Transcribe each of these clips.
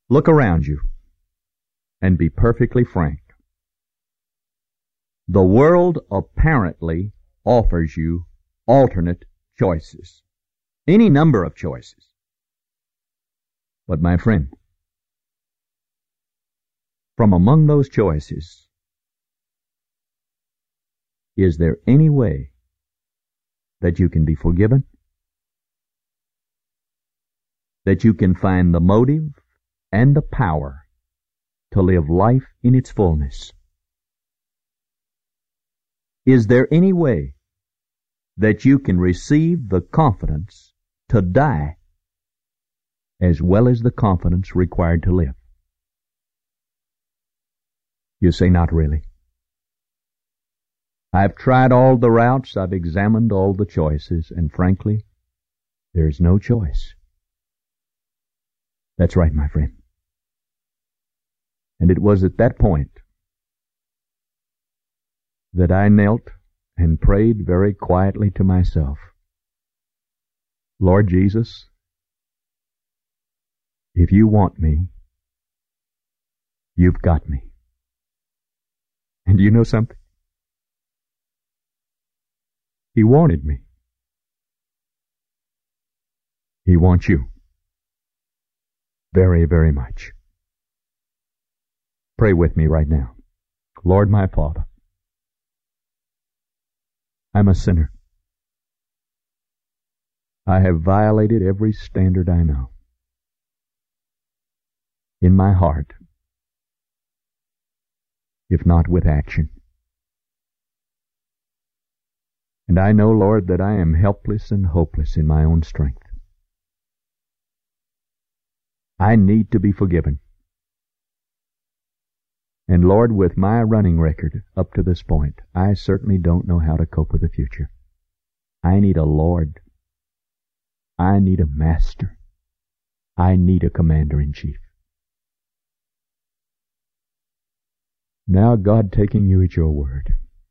Look around you and be perfectly frank. The world apparently offers you alternate choices, any number of choices. But my friend, from among those choices, is there any way that you can be forgiven? That you can find the motive and the power to live life in its fullness? Is there any way that you can receive the confidence to die as well as the confidence required to live? You say, not really. I've tried all the routes, I've examined all the choices, and frankly, there's no choice. That's right, my friend. And it was at that point that I knelt and prayed very quietly to myself, Lord Jesus, if you want me, you've got me. And you know something? He wanted me. He wants you. Very, very much. Pray with me right now. Lord, my Father, I'm a sinner. I have violated every standard I know. In my heart, if not with action. And I know, Lord, that I am helpless and hopeless in my own strength. I need to be forgiven. And Lord, with my running record up to this point, I certainly don't know how to cope with the future. I need a Lord. I need a master. I need a commander-in-chief. Now, God, taking you at your word,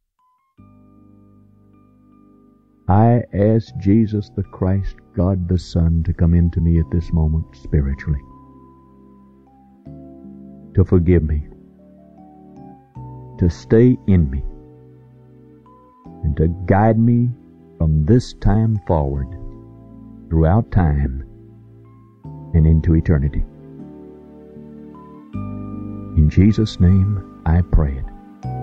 I ask Jesus the Christ, God the Son, to come into me at this moment spiritually, to forgive me, to stay in me, and to guide me from this time forward throughout time and into eternity. In Jesus' name I pray it.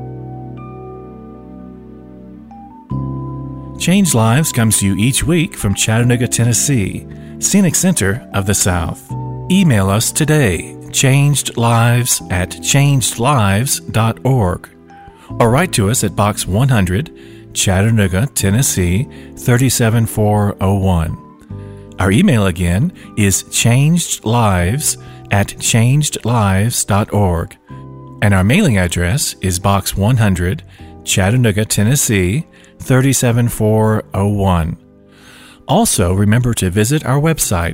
Changed Lives comes to you each week from Chattanooga, Tennessee, Scenic Center of the South. Email us today, changedlives@changedlives.org, or write to us at Box 100, Chattanooga, Tennessee 37401. Our email again is changedlives@changedlives.org, and our mailing address is Box 100, Chattanooga, Tennessee 37401. Also, remember to visit our website,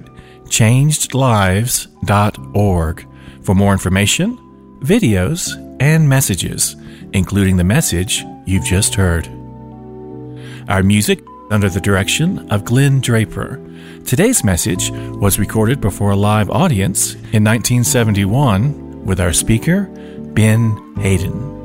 changedlives.org, for more information, videos, and messages, including the message you've just heard. Our music under the direction of Glenn Draper. Today's message was recorded before a live audience in 1971 with our speaker, Ben Hayden.